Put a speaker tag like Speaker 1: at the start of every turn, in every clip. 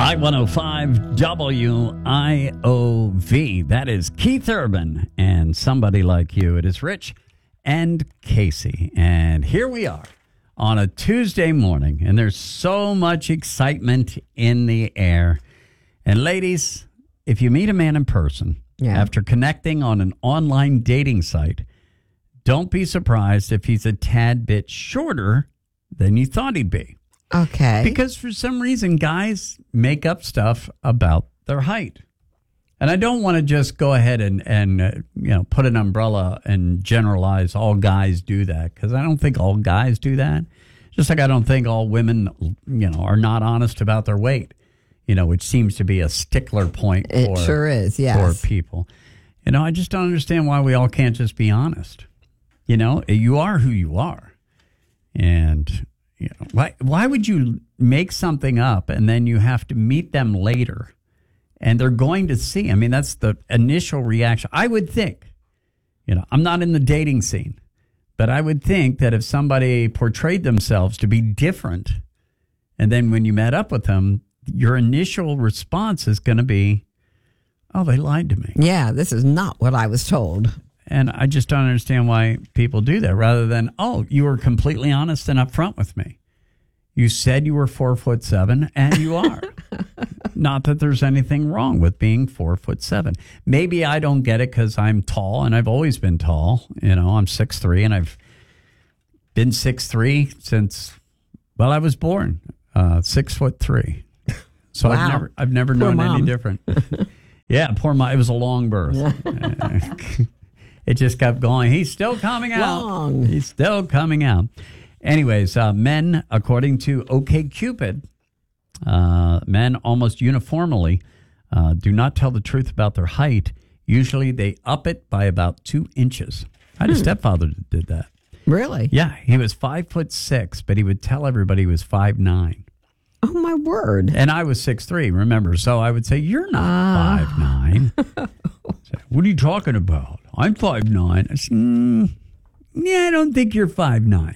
Speaker 1: I-105 WIOV. That is Keith Urban and Somebody Like You. It is Rich and Casey. And here we are on a Tuesday morning, and there's so much excitement in the air. And ladies, if you meet a man in person after connecting on an online dating site, don't be surprised if he's a tad bit shorter than you thought he'd be.
Speaker 2: Okay.
Speaker 1: Because for some reason, guys make up stuff about their height. And I don't want to just go ahead and put an umbrella and generalize all guys do that, because I don't think all guys do that. Just like I don't think all women, are not honest about their weight, which seems to be a stickler point
Speaker 2: it sure is, yes.
Speaker 1: for people. I just don't understand why we all can't just be honest. You are who you are. And why would you make something up and then you have to meet them later and they're going to see? I mean, that's the initial reaction. I would think, I'm not in the dating scene, but I would think that if somebody portrayed themselves to be different and then when you met up with them, your initial response is going to be, oh, they lied to me.
Speaker 2: Yeah, this is not what I was told.
Speaker 1: And I just don't understand why people do that rather than, oh, you were completely honest and upfront with me. You said you were 4'7", and you are. Not that there's anything wrong with being 4'7". Maybe I don't get it because I'm tall, and I've always been tall. I'm 6'3", and I've been 6'3" since, I was born 6'3". So
Speaker 2: wow.
Speaker 1: I've never known any different. Yeah, poor mom. It was a long birth. It just kept going. He's still coming out. He's still coming out. Anyways, men, according to OkCupid, men almost uniformly do not tell the truth about their height. Usually they up it by about 2 inches. I had a stepfather that did that.
Speaker 2: Really?
Speaker 1: Yeah, he was 5'6", but he would tell everybody he was 5'9".
Speaker 2: Oh, my word.
Speaker 1: And I was 6'3", remember? So I would say, you're not 5'9". What are you talking about? I'm 5'9". I said, I don't think you're 5'9".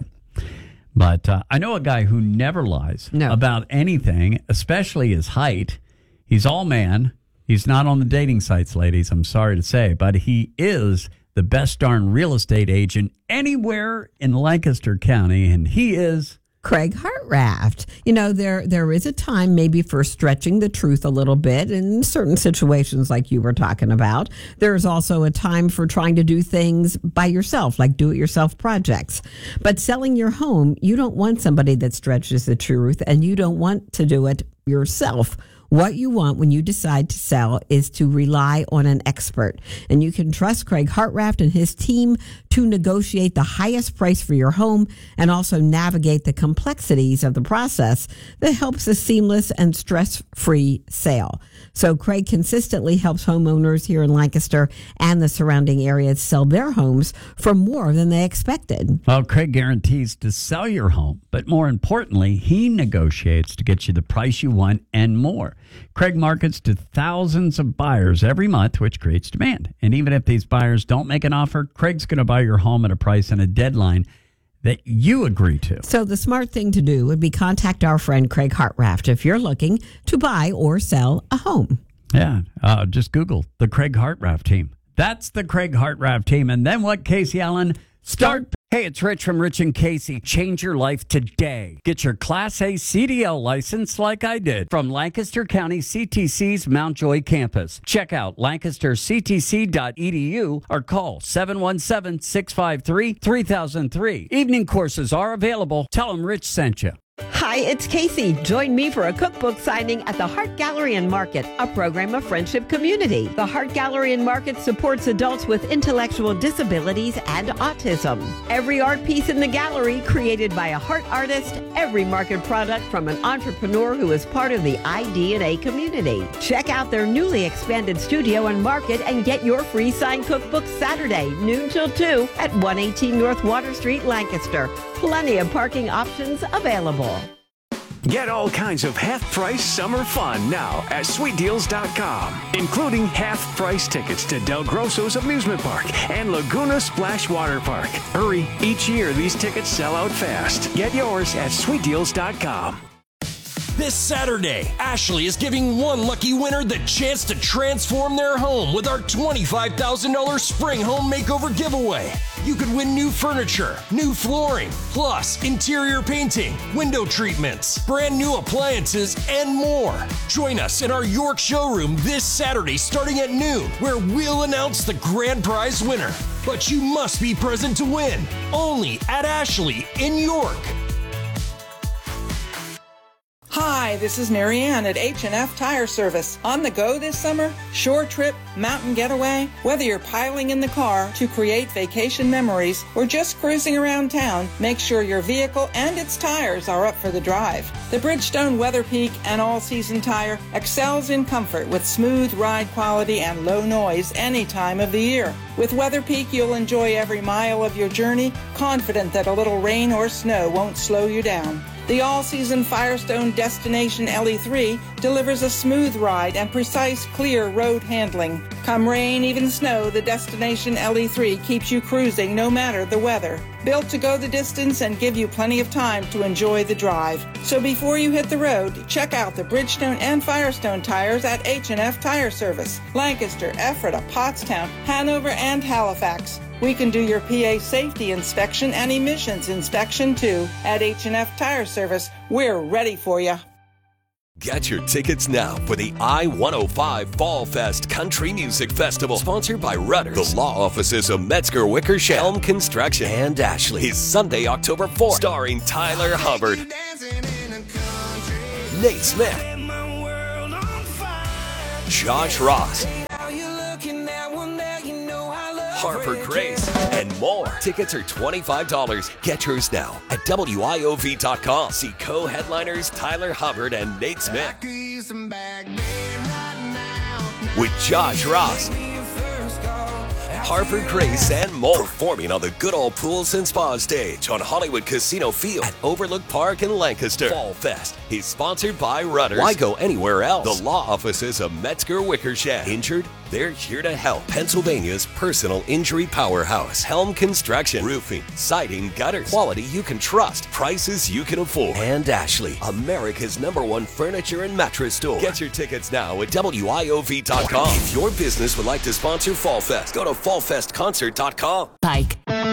Speaker 1: But I know a guy who never lies about anything, especially his height. He's all man. He's not on the dating sites, ladies, I'm sorry to say, but he is the best darn real estate agent anywhere in Lancaster County, and he is
Speaker 2: Craig Hartraft. There is a time maybe for stretching the truth a little bit in certain situations like you were talking about. There's also a time for trying to do things by yourself, like do-it-yourself projects. But selling your home, you don't want somebody that stretches the truth, and you don't want to do it yourself. What you want when you decide to sell is to rely on an expert. And you can trust Craig Hartraft and his team to negotiate the highest price for your home and also navigate the complexities of the process that helps a seamless and stress-free sale. So Craig consistently helps homeowners here in Lancaster and the surrounding areas sell their homes for more than they expected.
Speaker 1: Well, Craig guarantees to sell your home, but more importantly, he negotiates to get you the price you want and more. Craig markets to thousands of buyers every month, which creates demand. And even if these buyers don't make an offer, Craig's going to buy your home at a price and a deadline that you agree to.
Speaker 2: So the smart thing to do would be contact our friend Craig Hartraft if you're looking to buy or sell a home.
Speaker 1: Yeah, just Google the Craig Hartraft team. That's the Craig Hartraft team. And then what, Casey Allen? Start. Hey, it's Rich from Rich and Casey. Change your life today. Get your Class A CDL license like I did from Lancaster County CTC's Mount Joy campus. Check out lancasterctc.edu or call 717-653-3003. Evening courses are available. Tell them Rich sent you.
Speaker 3: Hi, it's Casey. Join me for a cookbook signing at the Hart Gallery and Market, a program of Friendship Community. The Hart Gallery and Market supports adults with intellectual disabilities and autism. Every art piece in the gallery created by a Hart artist, every market product from an entrepreneur who is part of the iDNA community. Check out their newly expanded studio and market and get your free signed cookbook Saturday, noon till 2 at 118 North Water Street, Lancaster. Plenty of parking options available.
Speaker 4: Get all kinds of half-price summer fun now at SweetDeals.com, including half-price tickets to Del Grosso's Amusement Park and Laguna Splash Water Park. Hurry, each year these tickets sell out fast. Get yours at SweetDeals.com.
Speaker 5: This Saturday, Ashley is giving one lucky winner the chance to transform their home with our $25,000 Spring Home Makeover giveaway. You could win new furniture, new flooring, plus interior painting, window treatments, brand new appliances, and more. Join us in our York showroom this Saturday starting at noon, where we'll announce the grand prize winner. But you must be present to win. Only at Ashley in York.
Speaker 6: Hi, this is Mary Ann at H&F Tire Service. On the go this summer? Short trip, mountain getaway? Whether you're piling in the car to create vacation memories or just cruising around town, make sure your vehicle and its tires are up for the drive. The Bridgestone Weather Peak and all-season tire excels in comfort with smooth ride quality and low noise any time of the year. With Weather Peak, you'll enjoy every mile of your journey, confident that a little rain or snow won't slow you down. The all-season Firestone Destination LE3 delivers a smooth ride and precise, clear road handling. Come rain, even snow, the Destination LE3 keeps you cruising no matter the weather. Built to go the distance and give you plenty of time to enjoy the drive. So before you hit the road, check out the Bridgestone and Firestone tires at H&F Tire Service, Lancaster, Ephrata, Pottstown, Hanover, and Halifax. We can do your PA safety inspection and emissions inspection too. At H&F Tire Service, we're ready for you.
Speaker 7: Get your tickets now for the I-105 Fall Fest Country Music Festival, sponsored by Rudders, the law offices of Metzger Wickersham, Helm Construction, and Ashley. Is Sunday, October 4th, starring Tyler Hubbard, Nate Smith, Josh Ross, Harper Grace, and more. Tickets are $25. Get yours now at WIOV.com. See co-headliners Tyler Hubbard and Nate Smith with Josh Ross, Harper Grace, and more. Performing on the Good Old Pools and Spa stage on Hollywood Casino Field at Overlook Park in Lancaster. Fall Fest is sponsored by Rudders. Why go anywhere else? The law offices of Metzger Wickersham. Injured? They're here to help. Pennsylvania's personal injury powerhouse. Helm Construction. Roofing, siding, gutters. Quality you can trust. Prices you can afford. And Ashley, America's #1 furniture and mattress store. Get your tickets now at WIOV.com. If your business would like to sponsor Fall Fest, go to fallfestconcert.com.
Speaker 8: Pike.